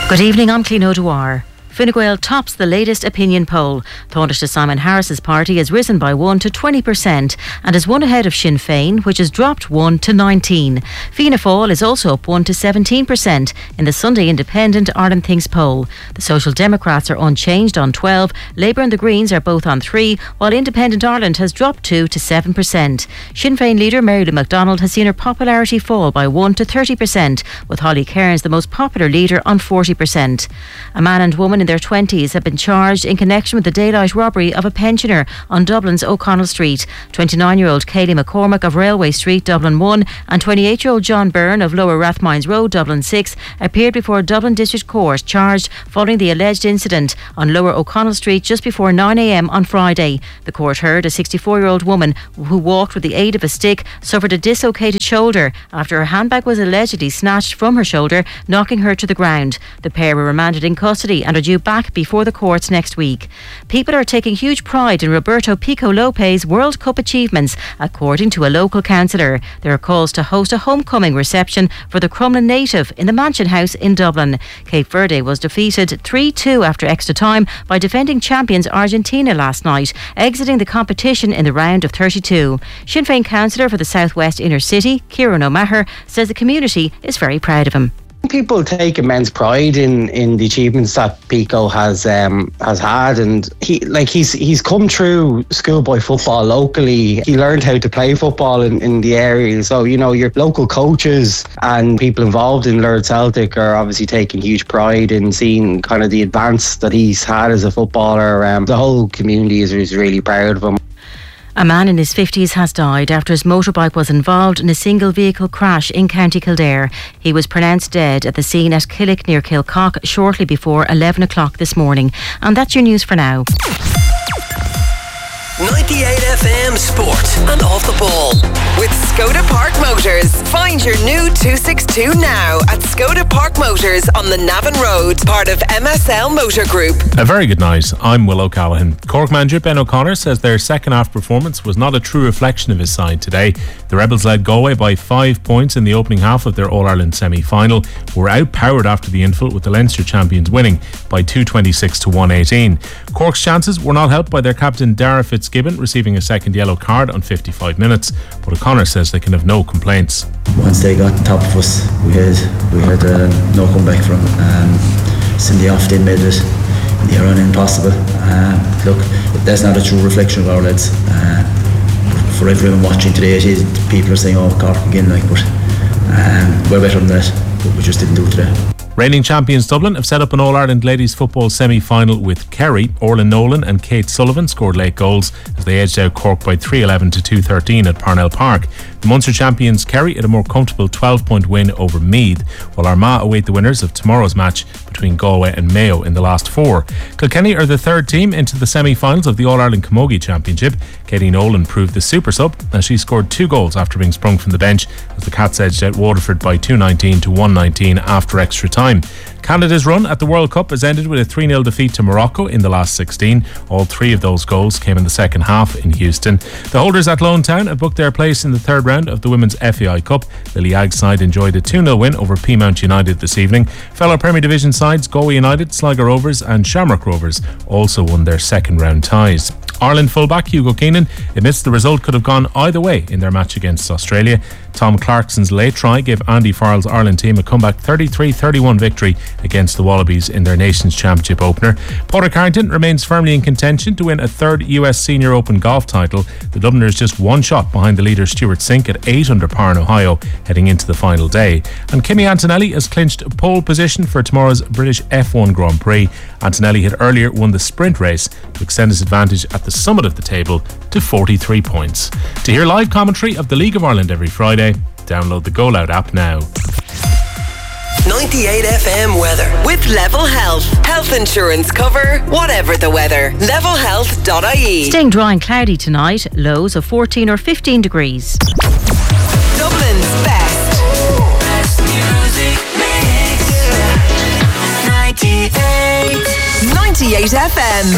Good evening, I'm Clean O'Dwyer. Fine Gael tops the latest opinion poll. Taoiseach Simon Harris's party has risen by 1 to 20% and is one ahead of Sinn Féin, which has dropped 1 to 19. Fianna Fáil is also up 1 to 17% in the Sunday Independent Ireland Thinks poll. The Social Democrats are unchanged on 12, Labour and the Greens are both on 3, while Independent Ireland has dropped 2 to 7%. Sinn Féin leader Mary Lou McDonald has seen her popularity fall by 1 to 30%, with Holly Cairns the most popular leader on 40%. A man and woman in their 20s have been charged in connection with the daylight robbery of a pensioner on Dublin's O'Connell Street. 29-year-old Kaylee McCormack of Railway Street, Dublin 1 and 28-year-old John Byrne of Lower Rathmines Road, Dublin 6 appeared before Dublin District Court charged following the alleged incident on Lower O'Connell Street just before 9 a.m. on Friday. The court heard a 64-year-old woman who walked with the aid of a stick suffered a dislocated shoulder after her handbag was allegedly snatched from her shoulder, knocking her to the ground. The pair were remanded in custody and are due back before the courts next week. People are taking huge pride in Roberto Pico Lopez's World Cup achievements, according to a local councillor. There are calls to host a homecoming reception for the Crumlin native in the Mansion House in Dublin. Cape Verde was defeated 3-2 after extra time by defending champions Argentina last night, exiting the competition in the round of 32. Sinn Féin councillor for the South West Inner City, Kieran O'Maher, says the community is very proud of him. People take immense pride in the achievements that Pico has had, and he's come through schoolboy football locally. He learned how to play football in the area. So your local coaches and people involved in Lord Celtic are obviously taking huge pride in seeing kind of the advance that he's had as a footballer. The whole community is really proud of him. A man in his 50s has died after his motorbike was involved in a single vehicle crash in County Kildare. He was pronounced dead at the scene at Killick near Kilcock shortly before 11 o'clock this morning. And that's your news for now. 98 FM Sport and Off the Ball with Skoda Park Motors. Find your new 262 now at Skoda Park Motors on the Navan Road, part of MSL Motor Group. A very good night. I'm Will O'Callaghan. Cork manager Ben O'Connor says their second half performance was not a true reflection of his side today. The Rebels led Galway by 5 points in the opening half of their All-Ireland semi-final, were outpowered after the infill, with the Leinster champions winning by 226 to 118. Cork's chances were not helped by their captain Dara Fitzgibbon receiving a second yellow card on 55 minutes, but O'Connor says they can have no complaints. Once they got on top of us, we had no comeback from. Cindy Often made it near on impossible. Look, that's not a true reflection of our lads. For everyone watching today, it is, people are saying, "Oh, Cork again," but we're better than that, but we just didn't do it today. Reigning champions Dublin have set up an All-Ireland ladies football semi-final with Kerry. Orla Nolan and Kate Sullivan scored late goals as they edged out Cork by 3-11 to 2-13 at Parnell Park. The Munster champions Kerry had a more comfortable 12-point win over Meath, while Armagh await the winners of tomorrow's match between Galway and Mayo in the last four. Kilkenny are the third team into the semi-finals of the All-Ireland Camogie Championship. Katie Nolan proved the super sub as she scored 2 goals after being sprung from the bench as the Cats edged out Waterford by 219 to 119 after extra time. Canada's run at the World Cup has ended with a 3-0 defeat to Morocco in the last 16. All 3 of those goals came in the second half in Houston. The holders at Lone Town have booked their place in the third round of the Women's FAI Cup. The Liag side enjoyed a 2-0 win over Peamount United this evening. Fellow Premier Division sides Galway United, Sligo Rovers and Shamrock Rovers also won their second round ties. Ireland fullback Hugo Keenan admits the result could have gone either way in their match against Australia. Tom Clarkson's late try gave Andy Farrell's Ireland team a comeback 33-31 victory against the Wallabies in their Nations Championship opener. Porter Carrington remains firmly in contention to win a third US Senior Open golf title. The Dubliners just 1 shot behind the leader Stuart Sink at 8 under par in Ohio heading into the final day. And Kimi Antonelli has clinched a pole position for tomorrow's British F1 Grand Prix. Antonelli had earlier won the sprint race to extend his advantage at the summit of the table to 43 points. To hear live commentary of the League of Ireland every Friday, download the Go Loud app now. 98 FM weather with Level Health. Health insurance cover, whatever the weather. Levelhealth.ie. Staying dry and cloudy tonight, lows of 14 or 15 degrees. Dublin's best. Best music mix. 98. 98 FM.